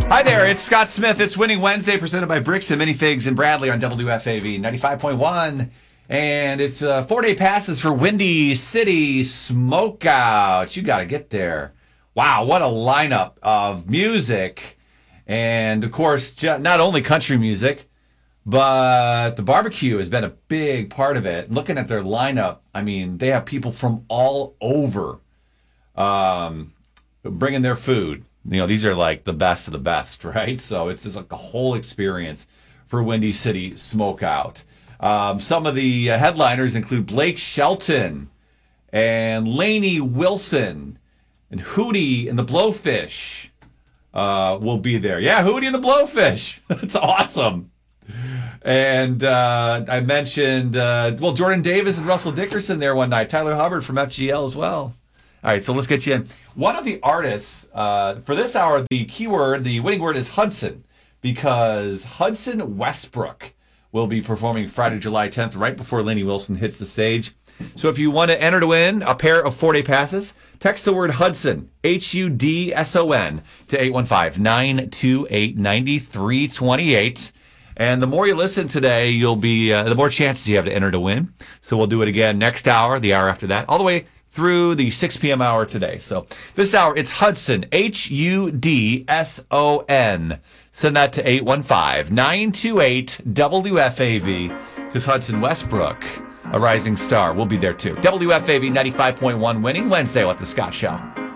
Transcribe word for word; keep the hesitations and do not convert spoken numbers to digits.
Hi there, it's Scott Smith. It's Winning Wednesday presented by Bricks and Minifigs in Bradley on W F A V ninety-five point one. And it's uh, four-day passes for Windy City Smokeout. You got to get there. Wow, what a lineup of music. And, of course, not only country music, but the barbecue has been a big part of it. Looking at their lineup, I mean, they have people from all over um, bringing their food. You know, these are like the best of the best, right? So it's just like a whole experience for Windy City Smokeout. Um, some of the uh, headliners include Blake Shelton and Lainey Wilson and Hootie and the Blowfish uh, will be there. Yeah, Hootie and the Blowfish. That's awesome. And uh, I mentioned, uh, well, Jordan Davis and Russell Dickerson there one night. Tyler Hubbard from F G L as well. All right, so let's get you in. One of the artists, uh, for this hour, the keyword, the winning word is Hudson, because Hudson Westbrook will be performing Friday, July tenth, right before Lainey Wilson hits the stage. So if you want to enter to win a pair of four-day passes, text the word Hudson, H U D S O N, to eight one five, nine two eight, nine three two eight. And the more you listen today, you'll be uh, the more chances you have to enter to win. So we'll do it again next hour, the hour after that, all the way through the six p.m. hour today. So this hour, it's Hudson, H U D S O N. Send that to eight one five, nine two eight, W F A V, because Hudson Westbrook, a rising star, will be there too. W F A V ninety-five point one, Winning Wednesday with The Scott Show.